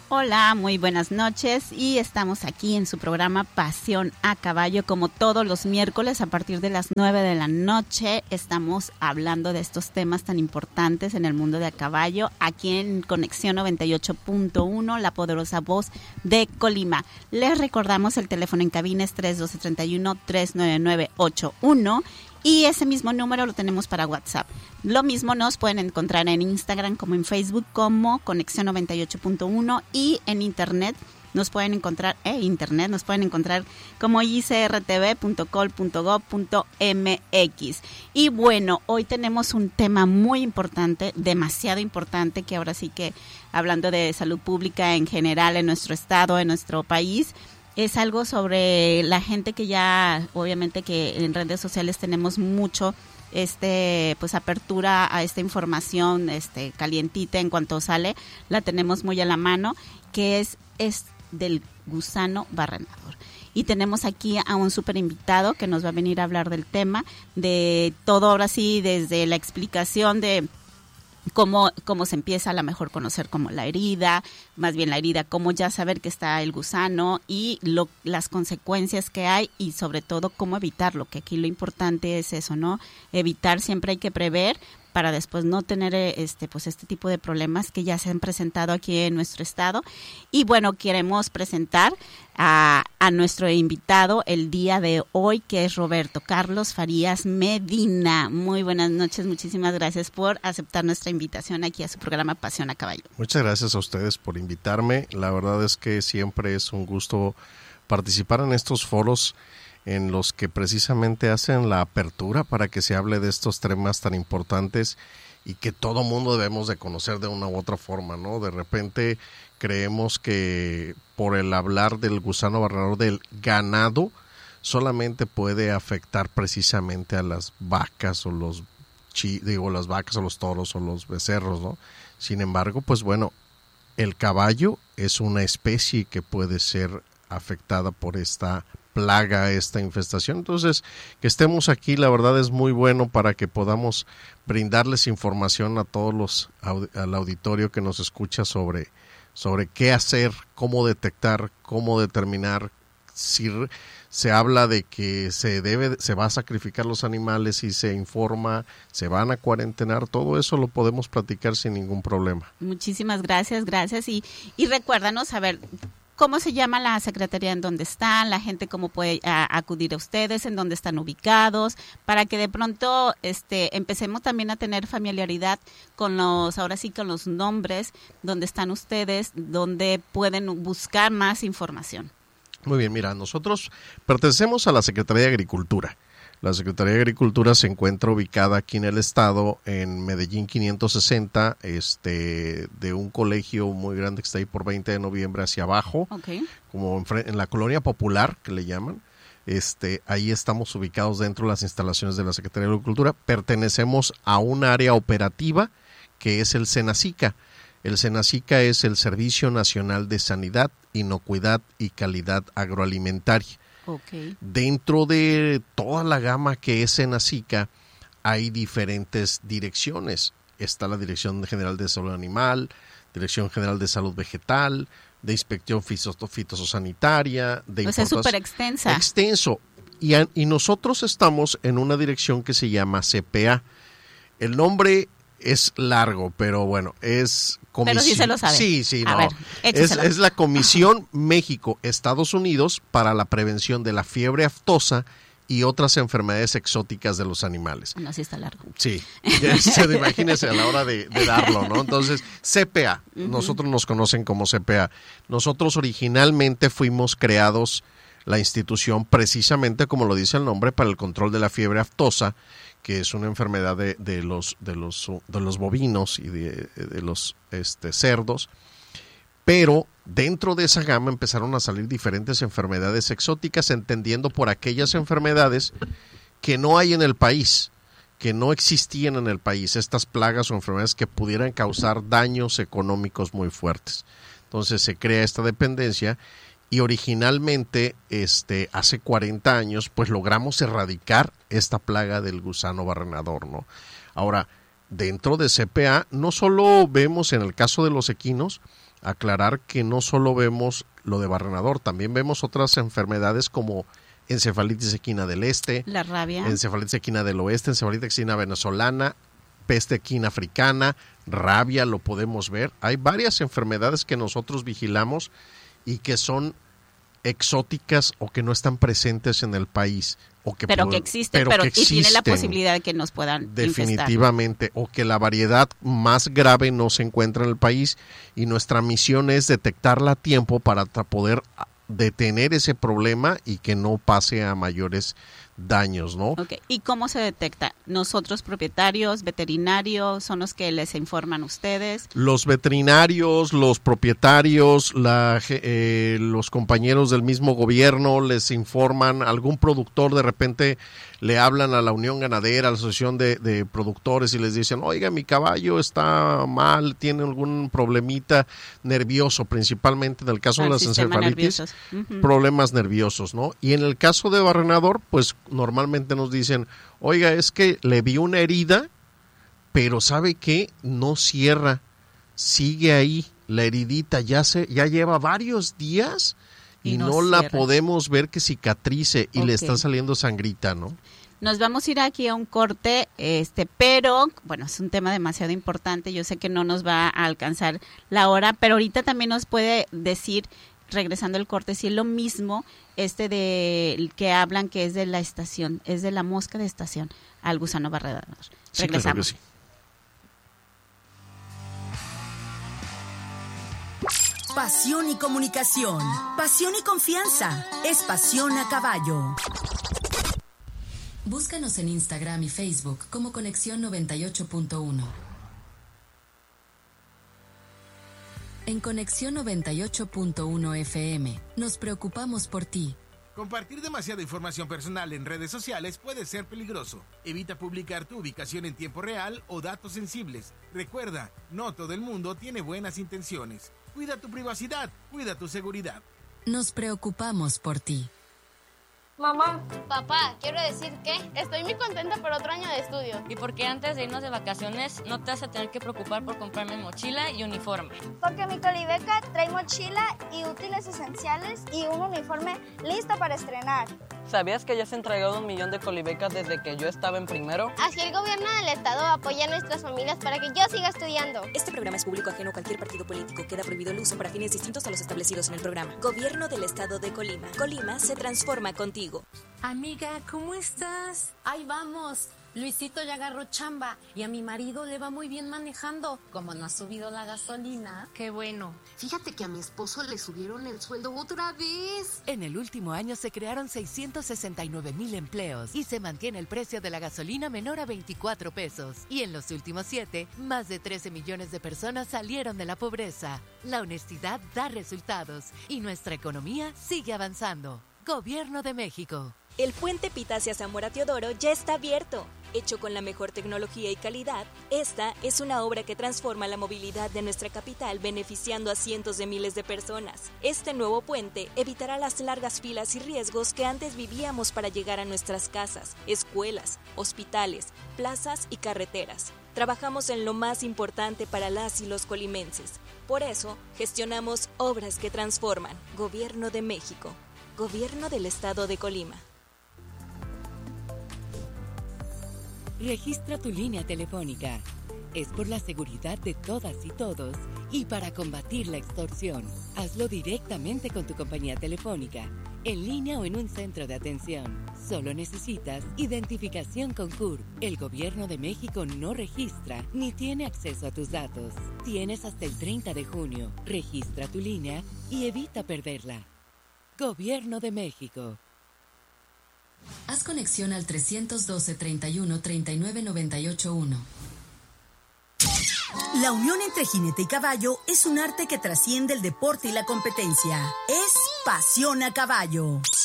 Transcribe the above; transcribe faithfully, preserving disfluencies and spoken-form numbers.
Hola, muy buenas noches y estamos aquí en su programa Pasión a Caballo, como todos los miércoles a partir de las nueve de la noche. Estamos hablando de estos temas tan importantes en el mundo de a caballo, aquí en Conexión noventa y ocho punto uno, la poderosa voz de Colima. Les recordamos el teléfono en cabina es tres uno dos, tres uno, tres nueve nueve ocho uno. Y ese mismo número lo tenemos para WhatsApp. Lo mismo nos pueden encontrar en Instagram como en Facebook como Conexión noventa y ocho punto uno y en Internet nos pueden encontrar, eh, Internet nos pueden encontrar como i c r t v punto col punto gob punto m x. Y bueno, hoy tenemos un tema muy importante, demasiado importante, que ahora sí que hablando de salud pública en general en nuestro estado, en nuestro país, es algo sobre la gente que ya, obviamente que en redes sociales tenemos mucho este pues apertura a esta información este calientita en cuanto sale, la tenemos muy a la mano, que es, es del gusano barrenador. Y tenemos aquí a un súper invitado que nos va a venir a hablar del tema, de todo ahora sí, desde la explicación de Cómo, cómo se empieza a lo mejor conocer como la herida, más bien la herida, cómo ya saber que está el gusano y lo, las consecuencias que hay y sobre todo cómo evitarlo, que aquí lo importante es eso, ¿no? Evitar, siempre hay que prever para después no tener este pues este tipo de problemas que ya se han presentado aquí en nuestro estado. Y bueno, queremos presentar a, a nuestro invitado el día de hoy, que es Roberto Carlos Farías Medina. Muy buenas noches, muchísimas gracias por aceptar nuestra invitación aquí a su programa Pasión a Caballo. Muchas gracias a ustedes por invitarme. La verdad es que siempre es un gusto participar en estos foros en los que precisamente hacen la apertura para que se hable de estos temas tan importantes y que todo mundo debemos de conocer de una u otra forma, ¿no? De repente creemos que por el hablar del gusano barrenador del ganado solamente puede afectar precisamente a las vacas o los chi, digo las vacas o los toros o los becerros, ¿no? Sin embargo, pues bueno, el caballo es una especie que puede ser afectada por esta plaga, esta infestación. Entonces, que estemos aquí, la verdad es muy bueno para que podamos brindarles información a todos los, al auditorio que nos escucha sobre, sobre qué hacer, cómo detectar, cómo determinar. Si se habla de que se debe, se va a sacrificar los animales y se informa, se van a cuarentenar, todo eso lo podemos platicar sin ningún problema. Muchísimas gracias, gracias. Y, y recuérdanos, a ver, ¿cómo se llama la secretaría en donde están? La gente, ¿cómo puede a, acudir a ustedes? ¿En dónde están ubicados? Para que de pronto este, empecemos también a tener familiaridad con los, ahora sí, con los nombres, donde están ustedes, donde pueden buscar más información. Muy bien, mira, nosotros pertenecemos a la Secretaría de Agricultura. La Secretaría de Agricultura se encuentra ubicada aquí en el estado, en Medellín quinientos sesenta, este, de un colegio muy grande que está ahí por veinte de noviembre hacia abajo, okay. Como en, en la colonia popular, que le llaman. Este, ahí estamos ubicados dentro de las instalaciones de la Secretaría de Agricultura. Pertenecemos a un área operativa que es el SENASICA. El SENASICA es el Servicio Nacional de Sanidad, Inocuidad y Calidad Agroalimentaria. Okay. Dentro de toda la gama que es SENASICA hay diferentes direcciones. Está la Dirección General de Salud Animal, Dirección General de Salud Vegetal, de Inspección Fitosanitaria, de pues es súper extensa. Extenso. Y, a, y nosotros estamos en una dirección que se llama C P A. El nombre es largo, pero bueno, es comisión. Pero sí se lo sabe. Sí, sí, a no. Ver, es, es la Comisión México-Estados Unidos para la prevención de la fiebre aftosa y otras enfermedades exóticas de los animales. No, sí está largo. Sí, imagínense a la hora de, de darlo, ¿no? Entonces, C P A, uh-huh. Nosotros nos conocen como C P A. Nosotros originalmente fuimos creados, la institución, precisamente como lo dice el nombre, para el control de la fiebre aftosa, que es una enfermedad de, de los de los de los bovinos y de, de los este, cerdos, pero dentro de esa gama empezaron a salir diferentes enfermedades exóticas, entendiendo por aquellas enfermedades que no hay en el país, que no existían en el país, estas plagas o enfermedades que pudieran causar daños económicos muy fuertes. Entonces se crea esta dependencia. Y originalmente, este, hace cuarenta años, pues logramos erradicar esta plaga del gusano barrenador, ¿no? Ahora, dentro de C P A, no solo vemos en el caso de los equinos, aclarar que no solo vemos lo de Barrenador, también vemos otras enfermedades como encefalitis equina del este, la rabia, encefalitis equina del oeste, encefalitis equina venezolana, peste equina africana, rabia, lo podemos ver. Hay varias enfermedades que nosotros vigilamos y que son exóticas o que no están presentes en el país. O que pero pueden, que existen, pero pero que y existen, tiene la posibilidad de que nos puedan definitivamente, infestar. O que la variedad más grave no se encuentra en el país y nuestra misión es detectarla a tiempo para poder detener ese problema y que no pase a mayores daños, ¿no? Okay. ¿Y cómo se detecta? ¿Nosotros propietarios, veterinarios, son los que les informan ustedes? Los veterinarios, los propietarios, la, eh, los compañeros del mismo gobierno les informan, algún productor de repente le hablan a la Unión Ganadera, a la Asociación de, de Productores y les dicen, oiga, mi caballo está mal, tiene algún problemita nervioso, principalmente en el caso Al de las encefalitis, uh-huh. problemas nerviosos, ¿no? Y en el caso de Barrenador, pues normalmente nos dicen, oiga, es que le vi una herida, pero ¿sabe qué? No cierra, sigue ahí, la heridita ya se, ya lleva varios días y, y no, no la podemos ver que cicatrice y okay. le está saliendo sangrita, ¿no? Nos vamos a ir aquí a un corte, este, pero bueno, es un tema demasiado importante, yo sé que no nos va a alcanzar la hora, pero ahorita también nos puede decir, regresando al corte, si es lo mismo este de que hablan que es de la estación, es de la mosca de estación al gusano barredor. Sí, regresamos. Claro que sí. Pasión y comunicación, pasión y confianza, es Pasión a Caballo. Búscanos en Instagram y Facebook como Conexión noventa y ocho punto uno. En Conexión noventa y ocho punto uno F M, nos preocupamos por ti. Compartir demasiada información personal en redes sociales puede ser peligroso. Evita publicar tu ubicación en tiempo real o datos sensibles. Recuerda, no todo el mundo tiene buenas intenciones. Cuida tu privacidad, cuida tu seguridad. Nos preocupamos por ti. Mamá, papá, quiero decir que estoy muy contenta por otro año de estudio. Y porque antes de irnos de vacaciones no te vas a tener que preocupar por comprarme mochila y uniforme. Porque mi Colibeca trae mochila y útiles esenciales y un uniforme listo para estrenar. ¿Sabías que ya se han entregado un millón de colibecas desde que yo estaba en primero? Así el gobierno del estado apoya a nuestras familias para que yo siga estudiando. Este programa es público ajeno a cualquier partido político. Queda prohibido el uso para fines distintos a los establecidos en el programa. Gobierno del estado de Colima. Colima se transforma contigo. Amiga, ¿cómo estás? Ahí vamos. Luisito ya agarró chamba y a mi marido le va muy bien manejando. Como no ha subido la gasolina. Qué bueno. Fíjate que a mi esposo le subieron el sueldo otra vez. En el último año se crearon seiscientos sesenta y nueve mil empleos y se mantiene el precio de la gasolina menor a veinticuatro pesos. Y en los últimos siete, más de trece millones de personas salieron de la pobreza. La honestidad da resultados y nuestra economía sigue avanzando. Gobierno de México. El puente Pitacia Zamora Teodoro ya está abierto. Hecho con la mejor tecnología y calidad, esta es una obra que transforma la movilidad de nuestra capital, beneficiando a cientos de miles de personas. Este nuevo puente evitará las largas filas y riesgos que antes vivíamos para llegar a nuestras casas, escuelas, hospitales, plazas y carreteras. Trabajamos en lo más importante para las y los colimenses. Por eso, gestionamos obras que transforman. Gobierno de México. Gobierno del Estado de Colima. Registra tu línea telefónica. Es por la seguridad de todas y todos y para combatir la extorsión. Hazlo directamente con tu compañía telefónica, en línea o en un centro de atención. Solo necesitas identificación con C U R. El Gobierno de México no registra ni tiene acceso a tus datos. Tienes hasta el treinta de junio. Registra tu línea y evita perderla. Gobierno de México. Haz conexión al trescientos doce, treinta y uno, treinta y nueve, noventa y ocho uno. La unión entre jinete y caballo es un arte que trasciende el deporte y la competencia. Es Pasión a Caballo.